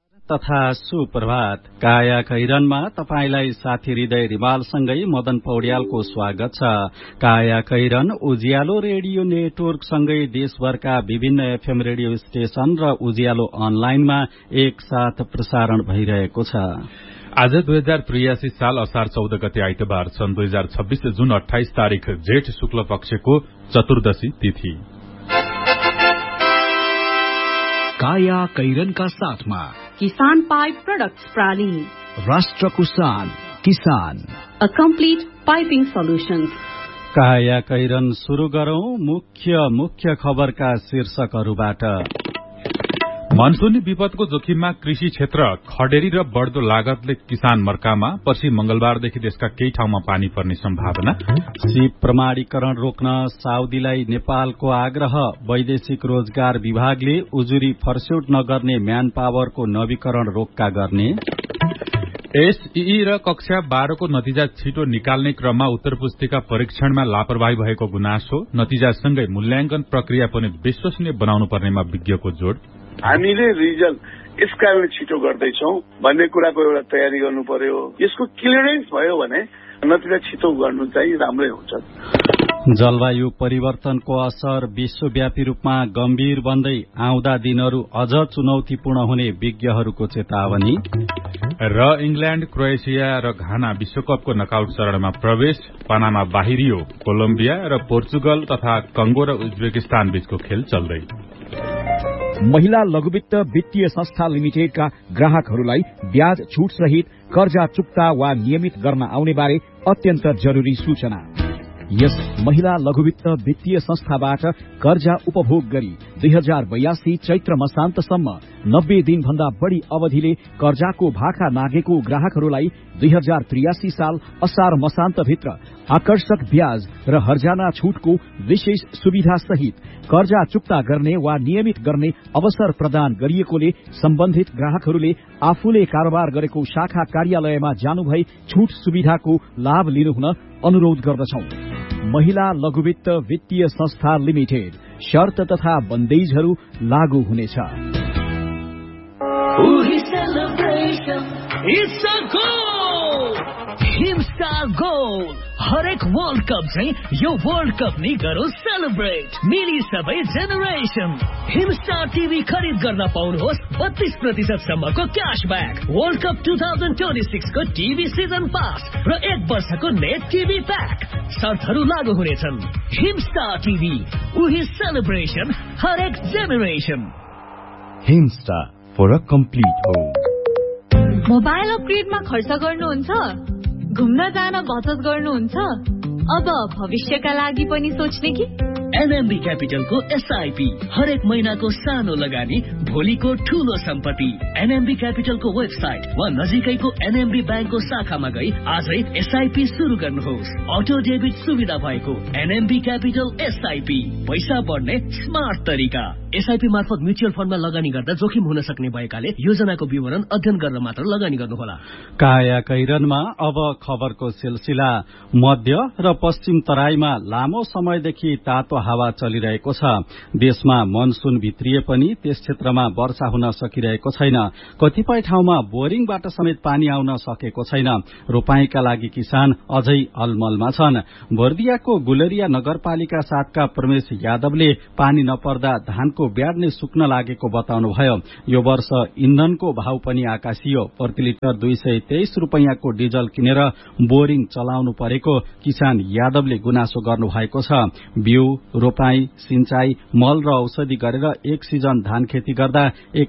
तथा सुप्रभात। काया कैरनमा तपाईलाई साथी हृदय रिमालसँगै मदन पौड्यालको स्वागत छ। काया कैरन उज्यालो रेडियो नेटवर्कसँगै देशभरका विभिन्न एफएम रेडियो स्टेशन र उज्यालो अनलाइनमा एकसाथ प्रसारण भइरहेको छ। आज 2083 साल असार 14 गते आइतबार सन् 2026 जुन 28 तारिक जेठ शुक्ल पक्षको चतुर्दशी तिथि। काया कैरनका साथमा किसान पाइप प्रोडक्ट्स प्राली, राष्ट्रको शान किसान, अ कम्प्लिट पाइपिङ सोल्युशन्स। काया कैरन शुरू गरौं मुख्य खबरका शीर्षकहरूबाट। मनसुनी विपदको जोखिममा कृषि क्षेत्र, खडेरी र बढ्दो लागतले किसान मर्कामा। पर्सि मंगलबारदेखि देशका केही ठाउँमा पानी पर्ने सम्भावना। सिप प्रमाणीकरण रोक्न साउदीलाई नेपालको आग्रह। वैदेशिक रोजगार विभागले उजुरी फर्स्यौट नगर्ने म्यान पावरको नवीकरण रोक्का गर्ने। एसईई र कक्षा 12 को नतिजा छिटो निकाल्ने क्रममा उत्तर पुस्तिका परीक्षणमा लापरवाही भएको गुनासो। नतिजासँगै मूल्याङ्कन प्रक्रिया पनि विश्वसनीय बनाउनु पर्नेमा विज्ञको जोड। हामीले रिजल्ट यस कारण छिटो गर्दैछौं भन्ने कुराको एउटा तयारी गर्नु पर्यो। यसको क्लियरेन्स भयो भने नतिजा छिटो गर्नु चाहिँ राम्रै हुन्छ। जलवायु परिवर्तनको असर विश्वव्यापी रूपमा गम्भीर बन्दै आउँदा दिनहरू अझ चुनौतीपूर्ण हुने विज्ञहरूको चेतावनी। र इंग्ल्याण्ड, क्रोएसिया र घाना विश्वकपको नकआउट चरणमा प्रवेश। पनामा बाहिरियो। कोलम्बिया र पोर्चुगल तथा कंगो र उज्बेकिस्तान बीचको खेल चल्दै। महिला लघुवित्त वित्तीय संस्था लिमिटेडका ग्राहकहरूलाई ब्याज छूट सहित कर्जा चुक्ता वा नियमित गर्न आउने बारे अत्यन्त जरुरी सूचना। यस महिला लघुवित्त वित्तीय संस्थाबाट कर्जा उपभोग गरी 2082 चैत्र मसान्तसम्म 90 दिनभन्दा बढ़ी अवधिले कर्जाको भाका नागेको ग्राहकहरूलाई 2083 साल असार मसान्तभित्र आकर्षक ब्याज र हर्जाना छूटको विशेष सुविधा सहित कर्जा चुक्ता गर्ने वा नियमित गर्ने अवसर प्रदान गरिएकोले सम्बन्धित ग्राहकहरूले आफूले कारोबार गरेको शाखा कार्यालयमा जानुभई छूट सुविधाको लाभ लिनुहुन अनुरोध गर्दछौं। महिला लघुवित्त वित्तीय संस्था लिमिटेड। शर्त तथा बन्देजहरू लागू हुनेछ। हिमस्टार गोल। हरेक वर्ल्ड कप चाहिँ यो वर्ल्ड कप नि गरौँ सेलिब्रेट। मिली सबै जेनेरेसन। हिमस्टार टिभी खरिद गर्न पाउनुहोस् 32% सम्मको क्याशब्याक। वर्ल्ड कप 2026 को टिभी सिजन पास र 1 वर्षको नेट टिभी प्याक। शर्तहरू लागू हुनेछन्। हिमस्टार टिभी, उही सेलिब्रेसन, हरेक generation. Himstar for a complete home. Mobile अपग्रेडमा खर्च गर्नुहुन्छ? घुम्न जान बचत गर्नुहुन्छ? अब भविष्यका लागि पनि सोच्ने कि? एनएमबी क्यापिटलको एसआईपी, हरेक महिनाको सानो लगानी, भोलिको ठूलो सम्पत्ति। एनएमबी क्यापिटलको वेबसाइट वा नजिकैको एनएमबी ब्याङ्कको शाखामा गई आजै एसआईपी सुरु गर्नुहोस्। अटो डेबिट सुविधा भएको एनएमबी क्यापिटल एसआईपी, पैसा बढ्ने स्मार्ट तरिका। एसआईपी मार्फत म्युचुअल फण्डमा लगानी गर्दा जोखिम हुन सक्ने भएकाले योजनाको विवरण अध्ययन गर्न मात्र लगानी गर्नुहोला। काया कैरनमा अब खबरको सिलसिला। मध्य र पश्चिम तराईमा लामो समयदेखि तातो हावा चलिरहेको छ। देशमा मनसुन भित्रिए पनि त्यस क्षेत्रमा वर्षा हुन सकिरहेको छैन। कतिपय ठाउँमा बोरिङबाट समेत पानी आउन सकेको छैन। रोपाईका लागि किसान अझै अलमलमा छन्। बर्दियाको गुलरिया नगरपालिका 7 का प्रमेश यादवले पानी नपर्दा धानको ब्याड नै सुक्न लागेको बताउनुभयो। यो वर्ष इन्धनको भाव पनि आकाशियो। प्रति लिटर 223 रुपैयाँको डिजल किनेर बोरिङ चलाउनु परेको किसान यादवले गुनासो गर्नु भएको छ। बिउ, रोपाई, सिंचाई, मल र औषधि गरेर एक सिजन धान खेती गर्दा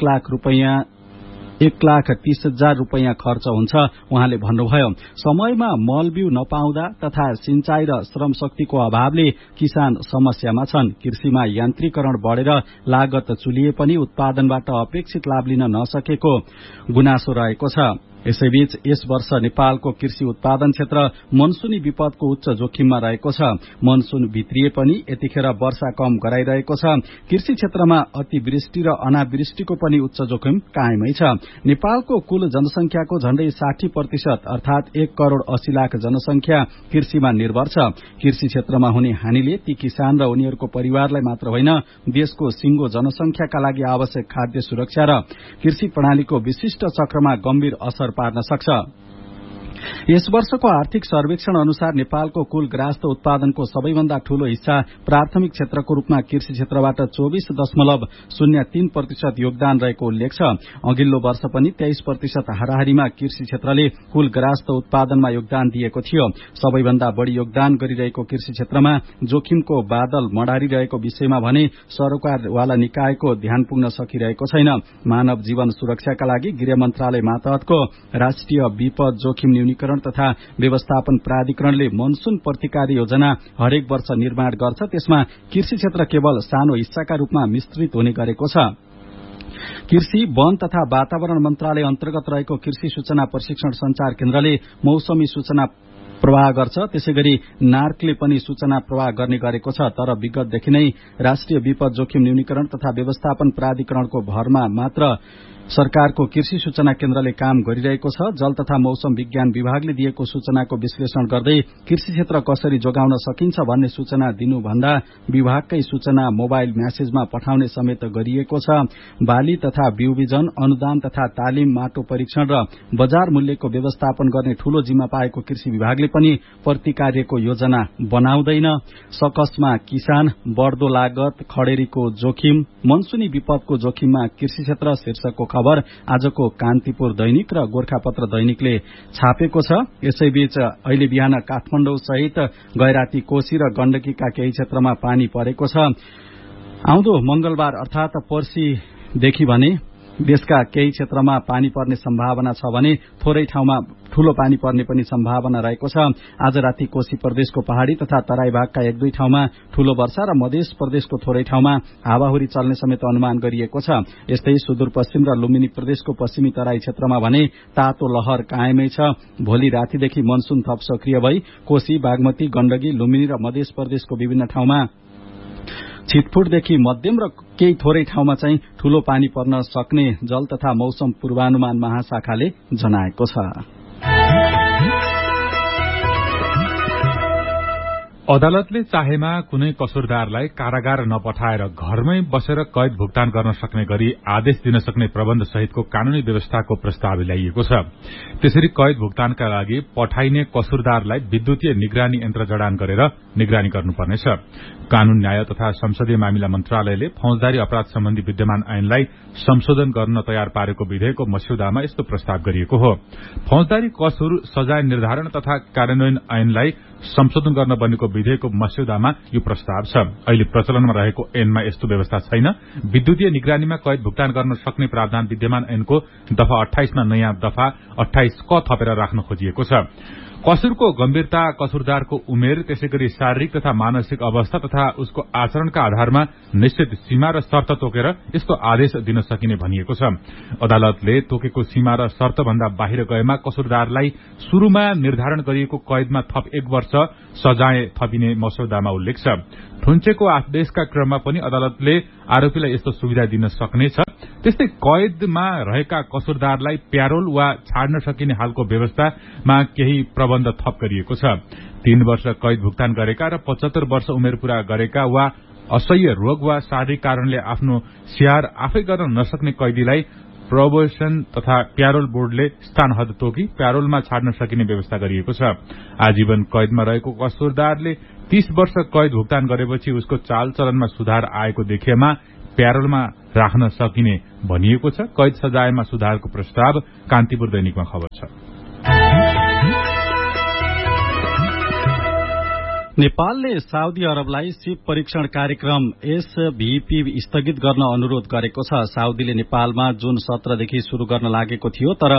1,30,000 रुपैयाँ खर्च हुन्छ उहाँले भन्नुभयो। समयमा मल बिउ नपाउँदा तथा सिंचाई र श्रम शक्तिको अभावले किसान समस्यामा छन्। कृषिमा यान्त्रिकरण बढेर लागत चुलिए पनि उत्पादनबाट अपेक्षित लाभ लिन नसकेको गुनासो रहेको छ। यसैबीच यस वर्ष नेपालको कृषि उत्पादन क्षेत्र मनसूनी विपदको उच्च जोखिममा रहेको छ। मनसून भित्रिए पनि यतिखेर वर्षा कम गराइरहेको छ। कृषि क्षेत्रमा अतिवृष्टि र अनावृष्टिको पनि उच्च जोखिम कायमै छ। नेपालको कुल जनसंख्याको झण्डै 60% अर्थात 1 करोड़ 80 लाख जनसंख्या कृषिमा निर्भर छ। कृषि क्षेत्रमा हुने हानिले ती किसान र उनीहरूको परिवारलाई मात्र होइन, देशको सिंगो जनसंख्याका लागि आवश्यक खाद्य सुरक्षा र कृषि प्रणालीको विशिष्ट चक्रमा गम्भीर असर पार्न सक्छ। यस वर्षको आर्थिक सर्वेक्षण अनुसार नेपालको कुल ग्राहस्थ उत्पादनको सबैभन्दा ठूलो हिस्सा प्राथमिक क्षेत्रको रूपमा कृषि क्षेत्रबाट 24.03% योगदान रहेको उल्लेख छ। अघिल्लो वर्ष पनि 23% हाराहारीमा कृषि क्षेत्रले कुल ग्राहस्थ उत्पादनमा योगदान दिएको थियो। सबैभन्दा बढ़ी योगदान गरिरहेको कृषि क्षेत्रमा जोखिमको बादल मडारिरहेको विषयमा भने सरकारवाला निकायको ध्यान पुग्न सकिरहेको छैन। मानव जीवन सुरक्षाका लागि गृह मन्त्रालय मातहतको राष्ट्रिय विपद जोखिम न्यूनीकरण तथा व्यवस्थापन प्राधिकरणले मनसून प्रतिकारी योजना हरेक वर्ष निर्माण गर्छ। त्यसमा कृषि क्षेत्र केवल सानो हिस्साका रूपमा मिश्रित हुने गरेको छ। कृषि, वन तथा वातावरण मन्त्रालय अन्तर्गत रहेको कृषि सूचना प्रशिक्षण संचार केन्द्रले मौसमी सूचना प्रवाह गर्छ। त्यसैगरी नार्कले पनि सूचना प्रवाह गर्ने गरेको छ। तर विगतदेखि नै राष्ट्रिय विपद जोखिम न्यूनीकरण तथा व्यवस्थापन प्राधिकरणको भरमा मात्र सरकारको कृषि सूचना केन्द्रले काम गरिरहेको छ। जल तथा मौसम विज्ञान विभागले दिएको सूचनाको विश्लेषण गर्दै कृषि क्षेत्र कसरी जोगाउन सकिन्छ भन्ने सूचना दिनुभन्दा विभागकै सूचना मोबाइल म्यासेजमा पठाउने समेत गरिएको छ। बाली तथा बिउ बिजन, अनुदान तथा तालिम, माटो परीक्षण र बजार मूल्यको व्यवस्थापन गर्ने ठूलो जिम्मा पाएको कृषि विभागले पनि प्रतिकार्यको योजना बनाउँदैन। सकसमा किसान, बढ्दो लागत, खडेरीको जोखिम, मनसूनी विपदको जोखिममा कृषि क्षेत्र शीर्षकको खबर आजको कान्तिपुर दैनिक र गोरखापत्र दैनिकले छापेको छ। यसैबीच अहिले बिहान काठमाडौँ सहित गैराती, कोशी र गण्डकीका केही क्षेत्रमा पानी परेको छ। आउँदो मंगलबार अर्थात पर्सिदेखि भने देशका केही क्षेत्रमा पानी पर्ने सम्भावना छ भने थोरै ठाउँमा ठूलो पानी पर्ने पनि सम्भावना रहेको छ। आज राति कोशी प्रदेशको पहाड़ी तथा तराई भागका 1-2 ठाउँमा ठूलो वर्षा र मध्य प्रदेशको थोरै ठाउँमा हावाहुरी चल्ने समेत अनुमान गरिएको छ। यस्तै सुदूरपश्चिम र लुम्बिनी प्रदेशको पश्चिमी तराई क्षेत्रमा भने तातो लहर कायमै छ। भोलि रातिदेखि मनसून थप सक्रिय भई कोशी, बागमती, गण्डकी, लुम्बिनी र मध्य प्रदेशको विभिन्न ठाउँमा छिटफुटदेखि मध्यम र केही थोरै ठाउँमा चाहिँ ठूलो पानी पर्न सक्ने जल तथा मौसम पूर्वानुमान महाशाखाले जनाएको छ। अदालतले चाहेमा कुनै कसुरदारलाई कारागार नपठाएर घरमै बसेर कैद भुक्तान गर्न सक्ने गरी आदेश दिन सक्ने प्रबन्ध सहितको कानूनी व्यवस्थाको प्रस्ताव ल्याइएको छ। त्यसरी कैद भुक्तानका लागि पठाइने कसुरदारलाई विद्युतीय निगरानी यन्त्र जडान गरेर निगरानी गर्नुपर्नेछ। कानून, न्याय तथा संसदीय मामिला मन्त्रालयले फौजदारी अपराध सम्बन्धी विद्यमान ऐनलाई संशोधन गर्न तयार पारेको विधेयकको मस्यौदामा यस्तो प्रस्ताव गरिएको हो। फौजदारी कसुर, सजाय निर्धारण तथा कार्यान्वयन ऐनलाई संशोधन गर्न बनेको विधेयकको मस्यौदामा यो प्रस्ताव छ। अहिले प्रचलनमा रहेको ऐनमा यस्तो व्यवस्था छैन। विद्युतीय निगरानीमा कैद भुक्तान गर्न सक्ने प्रावधान विद्यमान ऐनको दफा 28 मा नयाँ दफा 28 क थपेर राख्न खोजिएको छ। कसुरको गम्भीरता, कसुरदारको उमेर, त्यसैगरी शारीरिक तथा मानसिक अवस्था तथा उसको आचरणका आधारमा निश्चित सीमा र शर्त तोकेर यस्तो आदेश दिन सकिने भनिएको छ। अदालतले तोकेको सीमा र शर्त भन्दा बाहिर गएमा कसुरदारलाई शुरूमा निर्धारण गरिएको कैदमा थप 1 वर्ष सजाय थपिने मस्यौदामा उल्लेख छ। थुन्चेको आदेशका क्रममा पनि अदालतले आरोपीलाई यस्तो सुविधा दिन सक्नेछ। त्यस्तै कैदमा रहेका कसुरदारलाई प्यारोल वा छाड्न सकिने हालको व्यवस्थामा केही प्रबन्ध थप गरिएको छ। 3 वर्ष कैद भुक्तान गरेका र 75 वर्ष उमेर पूरा गरेका वा असह्य रोग वा शारीरिक कारणले आफ्नो स्याहार आफै गर्न नसक्ने कैदीलाई प्रोबेसन तथा प्यारोल बोर्डले स्थान हद तोकी प्यारोलमा छाड्न सकिने व्यवस्था गरिएको छ। आजीवन कैदमा रहेको कसुरदारले 30 वर्ष कैद भुक्तान गरेपछि उसको चालचलनमा सुधार आएको देखिएमा प्यारोलमा राख्न सकिने भनिएको छ। कैद सजायमा सुधारको प्रस्ताव कान्तिपुर दैनिकमा खबर छ। नेपालले साउदी अरबलाई सीप परीक्षण कार्यक्रम SVP स्थगित गर्न अनुरोध गरेको छ। साउदीले नेपालमा जुन 17 देखि शुरू गर्न लागेको थियो, तर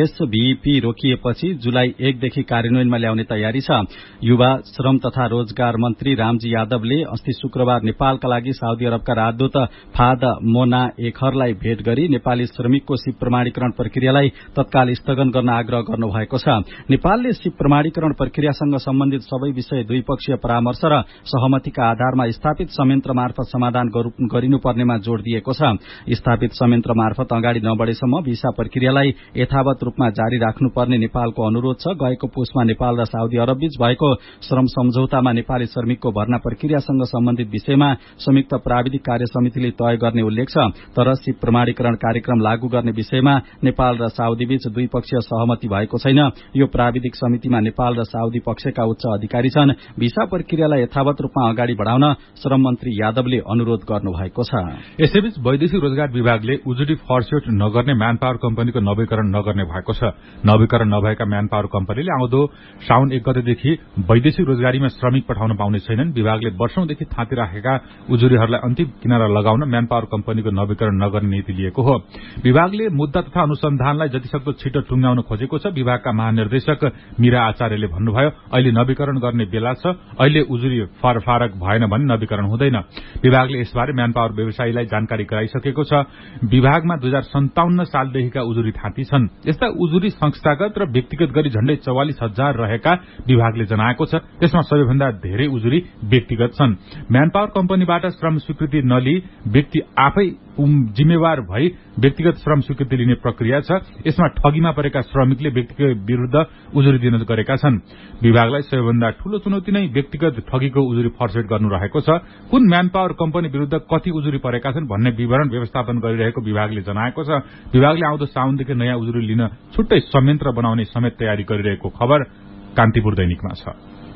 SVP रोकिएपछि जुलाई 1 देखि कार्यान्वयनमा ल्याउने तयारी छ। युवा श्रम तथा रोजगार मन्त्री रामजी यादवले अस्ति शुक्रबार नेपालका लागि साउदी अरबका राजदूत फाद मोना एखरलाई भेट गरी नेपाली श्रमिकको सीप प्रमाणीकरण प्रक्रियालाई तत्काल स्थगन गर्न आग्रह गर्नुभएको छ। नेपालले सीप प्रमाणीकरण प्रक्रियासँग सम्बन्धित सबै विषय द्विपक्षीय परामर्श र सहमतिका आधारमा स्थापित संयन्त्र मार्फत समाधान गरिनुपर्नेमा जोड़ दिएको छ। स्थापित संयन्त्र मार्फत अगाडि नबढेसम्म भिसा प्रक्रियालाई यथावत रूपमा जारी राख्नुपर्ने नेपालको अनुरोध छ। गएको पुसमा नेपाल र साउदी अरब बीच भएको श्रम सम्झौतामा नेपाली श्रमिकको भर्ना प्रक्रियासँग सम्बन्धित विषयमा संयुक्त प्राविधिक कार्य समितिले तय गर्ने उल्लेख छ। तर सीप प्रमाणीकरण कार्यक्रम लागू गर्ने विषयमा नेपाल र साउदी बीच द्विपक्षीय सहमति भएको छैन। यो प्राविधिक समितिमा नेपाल र साउदी पक्षका उच्च अधिकारी छन्। भिसा प्रक्रियालाई यथावत रूपमा अगाडि बढ़ाउन श्रम मन्त्री यादवले अनुरोध गर्नुभएको छ। यसैबीच वैदेशिक रोजगार विभागले उजुरी फर्स्योट नगर्ने म्यान पावर कम्पनीको नवीकरण नगर्ने भएको छ। नवीकरण नभएका म्यान पावर कम्पनीले आउँदो साउन 1 गतेदेखि वैदेशिक रोजगारीमा श्रमिक पठाउन पाउने छैनन्। विभागले वर्षौंदेखि थाँतिराखेका उजुरीहरूलाई अन्तिम किनारा लगाउन म्यान पावर कम्पनीको नवीकरण नगर्ने नीति लिएको हो। विभागले मुद्दा तथा अनुसन्धानलाई जतिसक्दो छिटो टुंगाउन खोजेको छ। विभागका महानिर्देशक मीरा आचार्यले भन्नुभयो, अहिले नवीकरण गर्ने बेला छ। अहिले उजुरी फारक भएन भने नवीकरण हुँदैन। विभागले यसबारे म्यान पावर व्यवसायीलाई जानकारी गराइसकेको छ। विभागमा 2057 सालदेखिका उजुरी थाँती छन्। यस्ता उजुरी संस्थागत र व्यक्तिगत गरी झण्डै 44,000 रहेका विभागले जनाएको छ। त्यसमा सबैभन्दा धेरै उजुरी व्यक्तिगत छन्। म्यान पावर कम्पनीबाट श्रम स्वीकृति नलिई व्यक्ति आफै जिम्मेवार भई व्यक्तिगत श्रम स्वीकृति लिने प्रक्रिया छ। यसमा ठगीमा परेका श्रमिकले व्यक्तिको विरूद्ध उजुरी दिन गरेका छन्। विभागलाई सबैभन्दा ठूलो चुनौती नै व्यक्तिगत ठगीको उजुरी फर्सेट गर्नु रहेको छ। कुन म्यान पावर कम्पनी विरूद्ध कति उजुरी परेका छन् भन्ने विवरण व्यवस्थापन गरिरहेको विभागले जनाएको छ। विभागले आउँदो साउनदेखि नयाँ उजुरी लिन छुट्टै संयन्त्र बनाउने समेत तयारी गरिरहेको खबर कान्तिपुर दैनिकमा छ।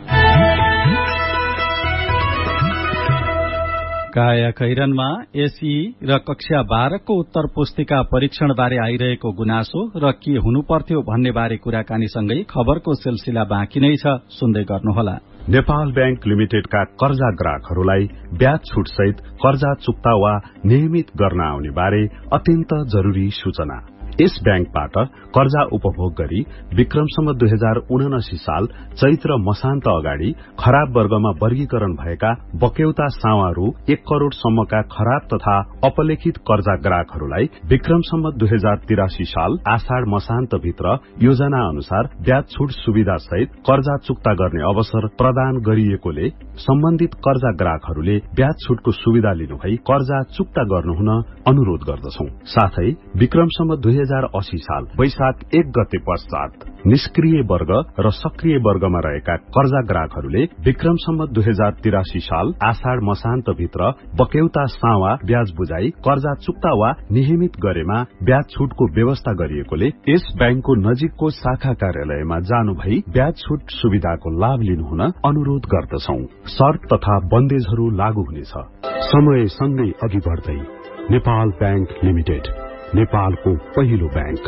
काया कैरनमा एसई र कक्षा 12 को उत्तर पुस्तिका परीक्षणबारे आइरहेको गुनासो र के हुनुपर्थ्यो भन्ने बारे कुराकानीसँगै खबरको सिलसिला बाँकी नै छ, सुन्दै गर्नुहोला। नेपाल बैंक लिमिटेडका कर्जा ग्राहकहरूलाई ब्याज छुट सहित कर्जा चुक्ता वा नियमित गर्न आउने बारे अत्यन्त जरूरी सूचना। यस बैंकबाट कर्जा उपभोग गरी विक्रमसम्म 2079 साल चैत्र मसान्त अगाडि खराब वर्गमा वर्गीकरण भएका बक्यौता सावा रु 1 करोड़ सम्मका खराब तथा अपलेखित कर्जा ग्राहकहरूलाई विक्रमसम्म 2083 साल आषाढ़ मसान्त भित्र योजना अनुसार ब्याज छुट सुविधा सहित कर्जा चुक्ता गर्ने अवसर प्रदान गरिएकोले सम्बन्धित कर्जा ग्राहकहरूले ब्याज छुटको सुविधा लिनुभई कर्जा चुक्ता गर्नुहुन अनुरोध गर्दछौं। साथै विक्रमसम्म 2080 साल वैशाख 1 गते पश्चात निष्क्रिय वर्ग र सक्रिय वर्गमा रहेका कर्जा ग्राहकहरूले विक्रमसम्म 2083 साल आषाढ़ मसान्त भित्र बक्यौता सावा ब्याज बुझाई कर्जा चुक्ता वा नियमित गरेमा ब्याज छुटको व्यवस्था गरिएकोले यस बैंकको नजिकको शाखा कार्यालयमा जानु भई ब्याज छुट सुविधाको लाभ लिनुहुन अनुरोध गर्दछौं। शर्त तथा बन्देजहरू लागू हुनेछ। समयसँगै अघि बढ्दै नेपाल बैंक लिमिटेड, नेपालको पहिलो बैंक।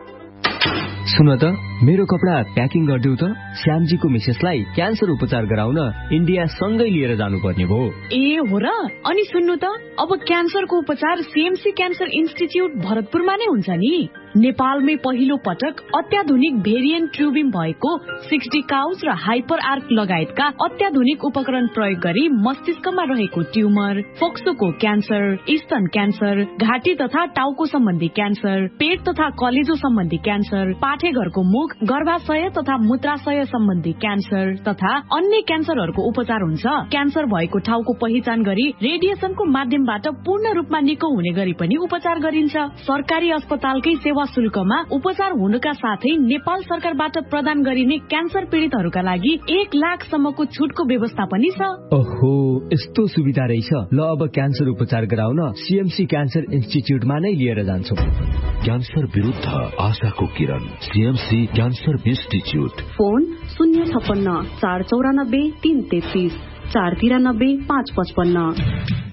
सुन त, मेरो कपडा प्याकिङ गरिदेऊ त। श्यामजीको मिसेसलाई क्यान्सर उपचार गराउन इन्डिया सँगै लिएर जानुपर्ने भयो। ए हो र? अनि सुन्नु त, अब क्यान्सरको उपचार सीएमसी क्यान्सर इन्स्टिच्युट भरतपुरमा नै हुन्छ नि। नेपालमै पहिलो पटक अत्याधुनिक भेरिएन्ट ट्युबिम भएको 60 काउज र हाइपर आर्क लगायतका अत्याधुनिक उपकरण प्रयोग गरी मस्तिष्कमा रहेको ट्युमर, फोक्सोको क्यान्सर, स्तन क्यान्सर, घाँटी तथा टाउको सम्बन्धी क्यान्सर, पेट तथा कलेजो सम्बन्धी क्यान्सर, पाठेघरको मुख, गर्भाशय तथा मूत्राशय सम्बन्धी क्यान्सर तथा अन्य क्यान्सरहरूको उपचार हुन्छ। क्यान्सर भएको ठाउँको पहिचान गरी रेडिएसनको माध्यमबाट पूर्ण रूपमा निको हुने गरी पनि उपचार गरिन्छ। सरकारी अस्पतालकै सेवा शुल्कमा उपचार हुनुका साथै नेपाल सरकारबाट प्रदान गरिने क्यान्सर पीड़ितहरूका लागि 1 लाख सम्मको छुटको व्यवस्था पनि छ। ओहो, यस्तो सुविधा रहेछ। ल, अब क्यान्सर उपचार गराउन सीएमसी क्यान्सर इन्स्टिच्युटमा नै लिएर जान्छौं। क्यान्सर विरुद्ध आशाको किरण, सीएमसी क्यान्सर इन्स्टिच्युट। फोन 056 494 333 493 555।